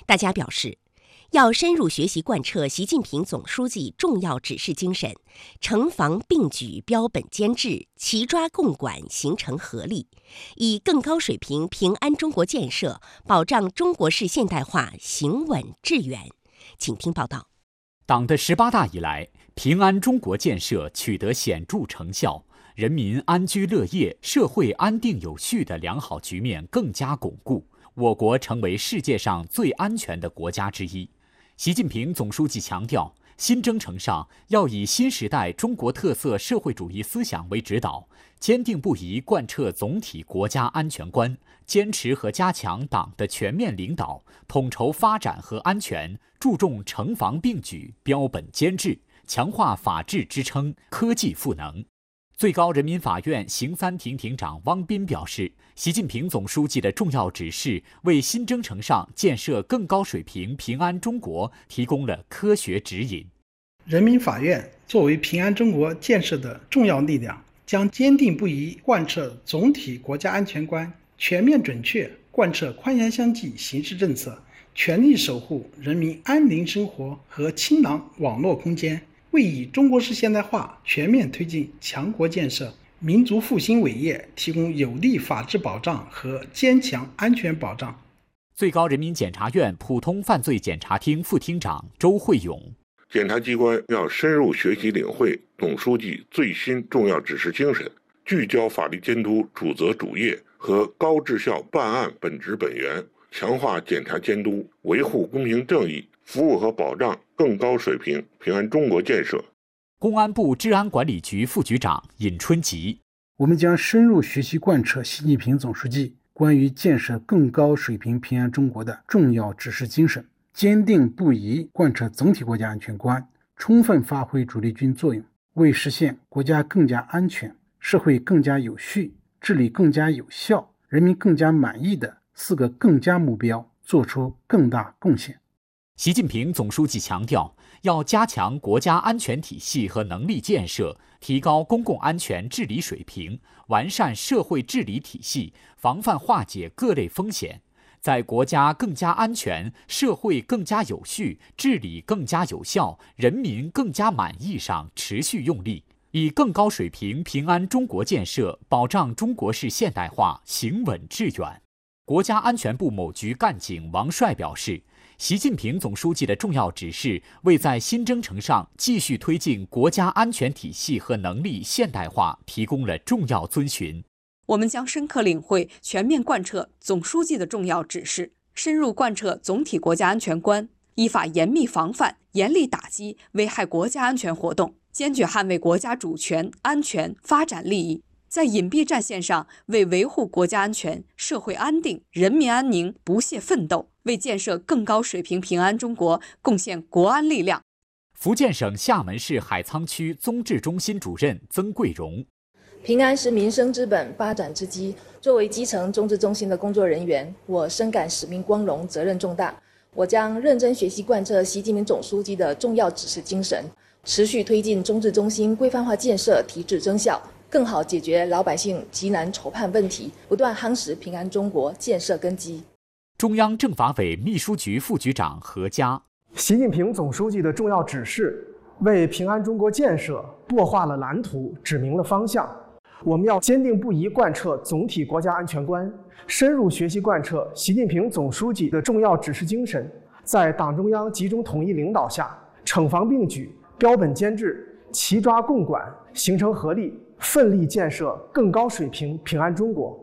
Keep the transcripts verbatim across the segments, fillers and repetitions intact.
大家表示，要深入学习贯彻习近平总书记重要指示精神，城防并举、标本兼治、齐抓共管形成合力，以更高水平平安中国建设保障中国式现代化行稳致远。请听报道。 党的十八大以来，平安中国建设取得显著成效，人民安居乐业、社会安定有序的良好局面更加巩固，我国成为世界上最安全的国家之一。习近平总书记强调，新征程上要以新时代中国特色社会主义思想为指导，坚定不移贯彻总体国家安全观，坚持和加强党的全面领导，统筹发展和安全，注重城防并举、标本兼治，强化法治支撑、科技赋能。最高人民法院刑三庭庭长汪斌表示，习近平总书记的重要指示为新征程上建设更高水平平安中国提供了科学指引。 人民法院作为平安中国建设的重要力量，将坚定不移贯彻总体国家安全观，全面准确贯彻宽严相济行事政策，全力守护人民安宁生活和清朗网络空间，为以中国式现代化全面推进强国建设、民族复兴伟业提供有力法治保障和坚强安全保障。 最高人民检察院普通犯罪检察厅副厅长周慧勇， 检察机关要深入学习领会总书记最新重要指示精神，聚焦法律监督主责主业和高质效办案本质本源，强化检察监督，维护公平正义，服务和保障更高水平平安中国建设。 公安部治安管理局副局长尹春吉， 我们将深入学习贯彻习近平总书记关于建设更高水平平安中国的重要指示精神，坚定不移贯彻总体国家安全观，充分发挥主力军作用，为实现国家更加安全、社会更加有序、治理更加有效、人民更加满意的四个更加目标做出更大贡献。 习近平总书记强调，要加强国家安全体系和能力建设，提高公共安全治理水平，完善社会治理体系，防范化解各类风险，在国家更加安全、社会更加有序、治理更加有效、人民更加满意上持续用力，以更高水平平安中国建设保障中国式现代化行稳致远。国家安全部某局干警王帅表示，习近平总书记的重要指示为在新征程上继续推进国家安全体系和能力现代化提供了重要遵循。 我们将深刻领会、全面贯彻总书记的重要指示，深入贯彻总体国家安全观，依法严密防范、严厉打击危害国家安全活动，坚决捍卫国家主权、安全、发展利益，在隐蔽战线上为维护国家安全、社会安定、人民安宁不懈奋斗，为建设更高水平平安中国贡献国安力量。 福建省厦门市海沧区综治中心主任曾桂荣， 平安是民生之本、发展之基。作为基层综治中心的工作人员，我深感使命光荣、责任重大。我将认真学习贯彻习近平总书记的重要指示精神，持续推进综治中心规范化建设提质增效，更好解决老百姓急难愁盼问题，不断夯实平安中国建设根基。 中央政法委秘书局副局长何佳， 习近平总书记的重要指示为平安中国建设擘画了蓝图，指明了方向。我们要坚定不移贯彻总体国家安全观，深入学习贯彻习近平总书记的重要指示精神，在党中央集中统一领导下，惩防并举、标本兼治、齐抓共管形成合力，奋力建设更高水平平安中国。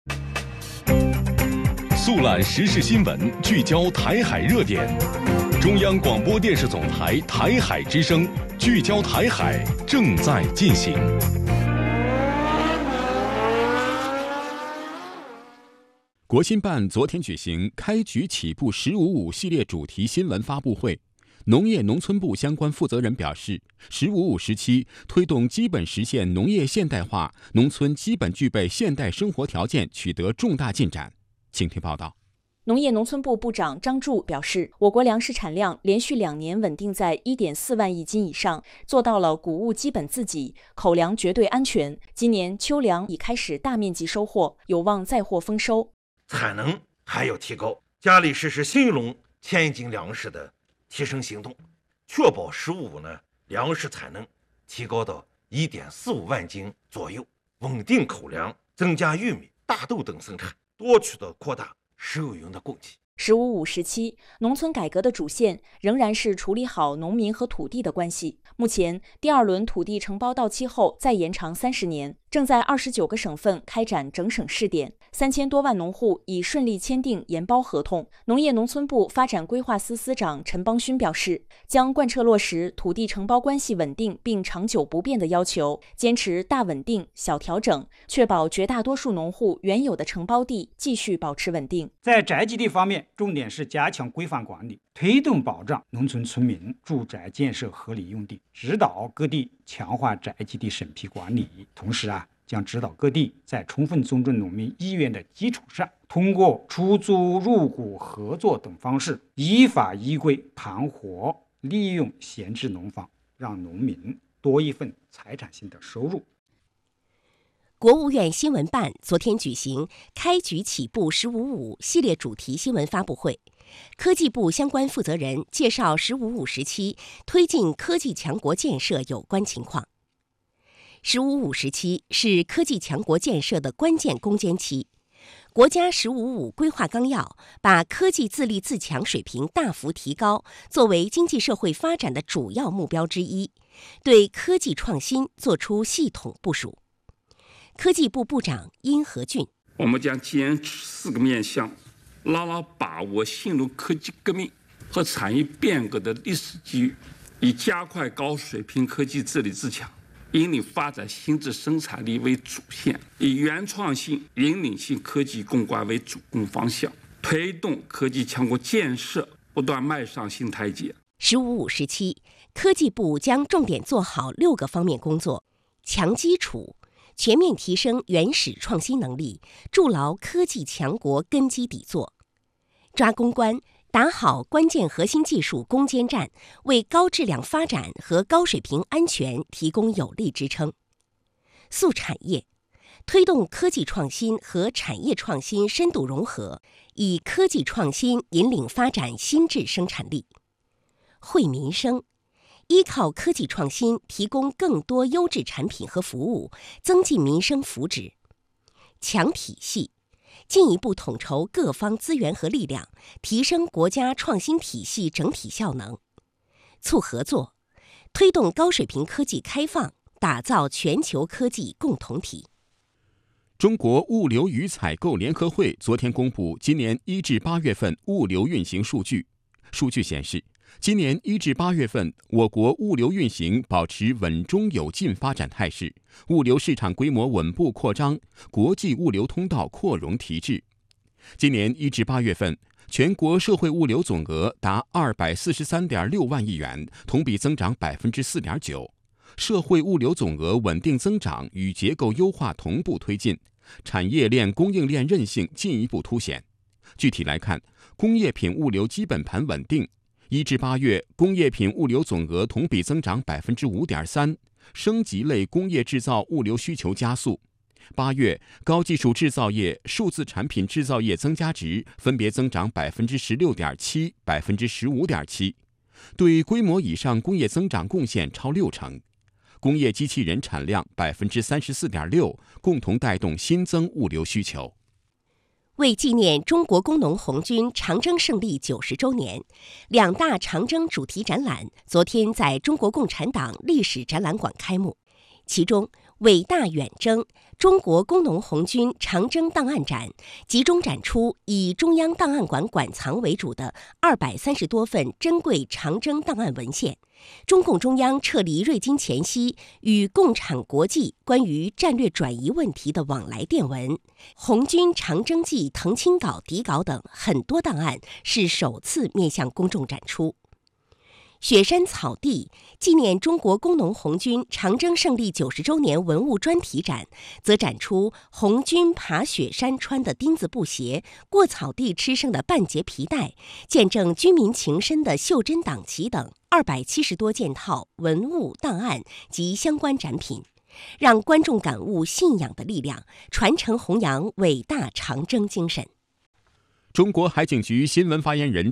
速览时事新闻，聚焦台海热点。中央广播电视总台台海之声，聚焦台海正在进行。 国新办昨天举行开局起步十五五系列主题新闻发布会，农业农村部相关负责人表示，十五五时期推动基本实现农业现代化，农村基本具备现代生活条件取得重大进展。请听报道。 农业农村部部长张柱表示，我国粮食产量连续两年稳定在 一点四万亿斤以上，做到了谷物基本自给，口粮绝对安全。今年秋粮已开始大面积收获，有望再获丰收。 产能还有提高，嘉里市市新余农天津粮食的提升行动，确保“十五五”呢粮食产能提高到一点四五万斤左右，稳定口粮，增加玉米、大豆等生产，多渠道扩大食用油的供给。 十五五时期，农村改革的主线仍然是处理好农民和土地的关系。目前，第二轮土地承包到期后再延长三十年，正在二十九个省份开展整省试点，三千多万农户已顺利签订研包合同。农业农村部发展规划司司长陈邦勋表示，将贯彻落实土地承包关系稳定并长久不变的要求，坚持大稳定、小调整，确保绝大多数农户原有的承包地继续保持稳定。 在宅基地方面，重点是加强规范管理，推动保障农村村民住宅建设合理用地，指导各地强化宅基地审批管理。同时啊，将指导各地在充分尊重农民意愿的基础上，通过出租、入股、合作等方式，依法依规盘活利用闲置农房，让农民多一份财产性的收入。 国务院新闻办昨天举行开局起步十五五系列主题新闻发布会，科技部相关负责人介绍十五五时期推进科技强国建设有关情况。十五五时期是科技强国建设的关键攻坚期，国家十五五规划纲要把科技自立自强水平大幅提高作为经济社会发展的主要目标之一，对科技创新作出系统部署。科技部部长殷和俊， 我们将坚持四个面向，牢牢把握新农科技革命和产业变革的历史机遇，以加快高水平科技自立自强，引领发展新质生产力为主线，以原创性、引领性科技攻关为主攻方向，推动科技强国建设不断迈上新台阶。 十五五时期，科技部将重点做好六个方面工作：强基础，全面提升原始创新能力，筑牢科技强国根基底座；抓攻关，打好关键核心技术攻坚战，为高质量发展和高水平安全提供有力支撑；塑产业，推动科技创新和产业创新深度融合，以科技创新引领发展新质生产力；惠民生，依靠科技创新提供更多优质产品和服务，增进民生福祉；强体系，进一步统筹各方资源和力量，提升国家创新体系整体效能；促合作，推动高水平科技开放，打造全球科技共同体。 中国物流与采购联合会昨天公布今年一至八月份物流运行数据。数据显示，今年一至八月份，我国物流运行保持稳中有进发展态势，物流市场规模稳步扩张，国际物流通道扩容提质。今年一至八月份，全国社会物流总额达二百四十三点六万亿元，同比增长百分之四点九。社会物流总额稳定增长与结构优化同步推进，产业链供应链韧性进一步凸显。具体来看，工业品物流基本盘稳定。一至八月，工业品物流总额同比增长百分之五点三，升级类工业制造物流需求加速。八月，高技术制造业、数字产品制造业增加值分别增长百分之十六点七、百分之十五点七，对规模以上工业增长贡献超六成。工业机器人产量百分之三十四点六，共同带动新增物流需求。 为纪念中国工农红军长征胜利九十周年，两大长征主题展览昨天在中国共产党历史展览馆开幕。其中，伟大远征中国工农红军长征档案展集中展出以中央档案馆馆藏为主的二百三十多份珍贵长征档案文献，中共中央撤离瑞金前夕与共产国际关于战略转移问题的往来电文、红军长征记誊清稿底稿等很多档案是首次面向公众展出。雪山草地纪念中国工农红军长征胜利九十周年文物专题展，则展出红军爬雪山穿的钉子布鞋、过草地吃剩的半截皮带、见证军民情深的袖珍党旗等二百七十多件套文物档案及相关展品，让观众感悟信仰的力量，传承弘扬伟大长征精神。 中国海警局新闻发言人